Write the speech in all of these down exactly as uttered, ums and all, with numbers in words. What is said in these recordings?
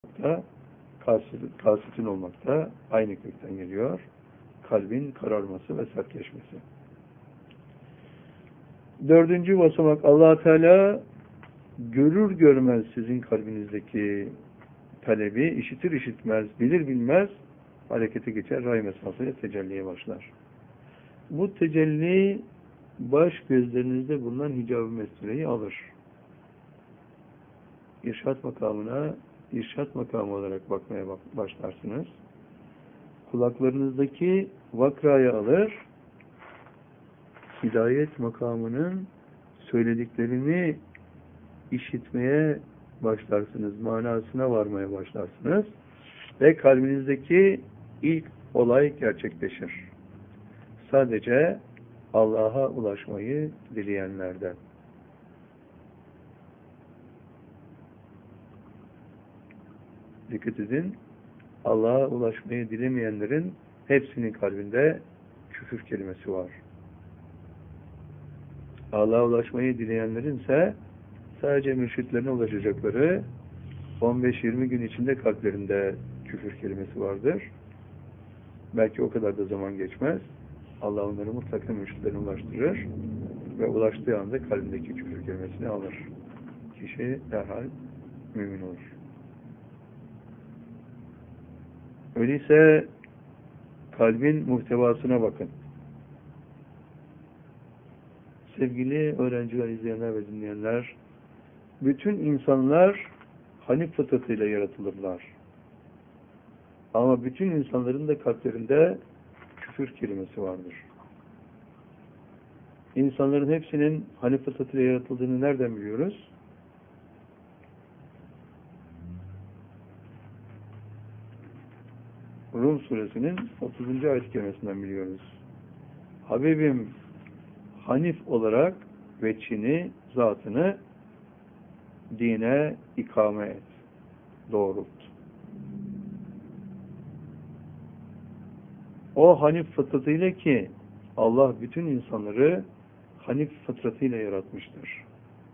da kasitin olmakta aynı kökten geliyor. Kalbin kararması ve sertleşmesi. Dördüncü basamak, Allah Teala görür görmez sizin kalbinizdeki talebi, işitir işitmez, bilir bilmez harekete geçer, ray mesafeye tecelliye başlar. Bu tecelli baş gözlerinizde bulunan hicab-ı mestureyi alır. İrşad makamına irşad makamı olarak bakmaya başlarsınız. Kulaklarınızdaki vakrayı alır, hidayet makamının söylediklerini işitmeye başlarsınız, manasına varmaya başlarsınız ve kalbinizdeki ilk olay gerçekleşir. Sadece Allah'a ulaşmayı dileyenlerden. Dikkat edin, Allah'a ulaşmayı dilemeyenlerin hepsinin kalbinde küfür kelimesi var. Allah'a ulaşmayı dileyenlerin ise sadece mürşitlerine ulaşacakları on beş yirmi gün içinde kalplerinde küfür kelimesi vardır. Belki o kadar da zaman geçmez. Allah onları mutlaka mürşitlerine ulaştırır ve ulaştığı anda kalbindeki küfür kelimesini alır. Kişi derhal mümin olur. Öyleyse kalbin muhtevasına bakın. Sevgili öğrenciler, izleyenler ve dinleyenler, bütün insanlar Hanif fıtratıyla yaratılırlar. Ama bütün insanların da kalplerinde küfür kelimesi vardır. İnsanların hepsinin Hanif fıtratıyla yaratıldığını nereden biliyoruz? Rum suresinin otuzuncu ayet kelimesinden biliyoruz. Habibim Hanif olarak veçhini, zatını dine ikame et, doğrult. O Hanif fıtratıyla ki Allah bütün insanları Hanif fıtratıyla yaratmıştır.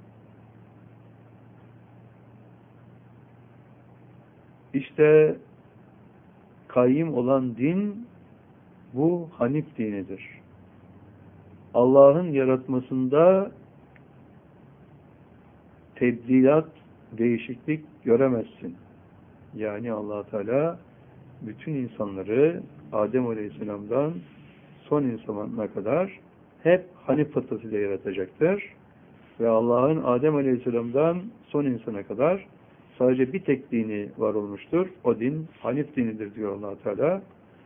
İşte kayyim olan din bu Hanif dinidir. Allah'ın yaratmasında tebdilat, değişiklik göremezsin. Yani Allah Teala bütün insanları Adem Aleyhisselam'dan son insana kadar hep Hanif fıtratıyla yaratacaktır. Ve Allah'ın Adem Aleyhisselam'dan son insana kadar sadece bir tek dini var olmuştur. O din Hanif dinidir diyor Allah Teala.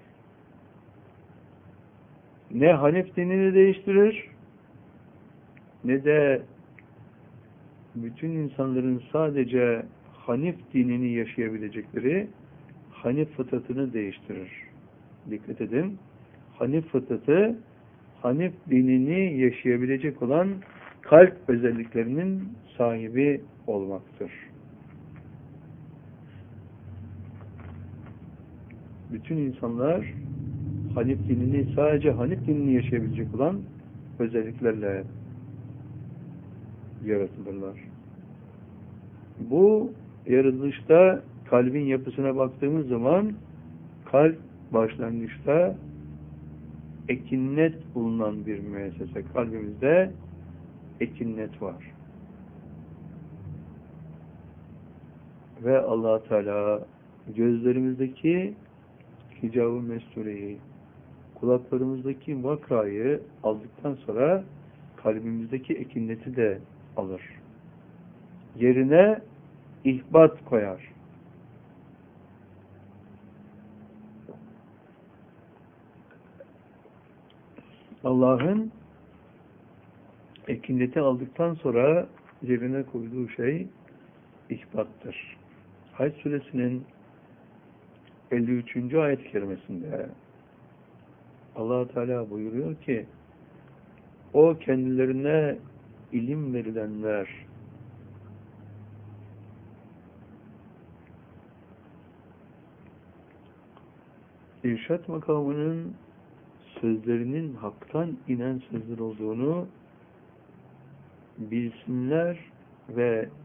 Ne Hanif dinini değiştirir, ne de bütün insanların sadece Hanif dinini yaşayabilecekleri Hanif fıtratını değiştirir. Dikkat edin, Hanif fıtratı, Hanif dinini yaşayabilecek olan kalp özelliklerinin sahibi olmaktır. Bütün insanlar Hanif dinini, sadece Hanif dinini yaşayabilecek olan özelliklerle yaratılırlar. Bu yaratılışta kalbin yapısına baktığımız zaman kalp başlangıçta ekinnet bulunan bir müessese. Kalbimizde ekinnet var. Ve Allah Teala gözlerimizdeki hicab-ı mestureyi, kulaklarımızdaki vakrayı aldıktan sonra kalbimizdeki ekinneti de alır. Yerine ihbat koyar. Allah'ın ekinneti aldıktan sonra yerine koyduğu şey ihbattır. Hac suresinin elli üçüncü ayet-i kerimesinde Allah Teala buyuruyor ki o kendilerine ilim verilenler irşad makamının sözlerinin haktan inen sözler olduğunu bilsinler ve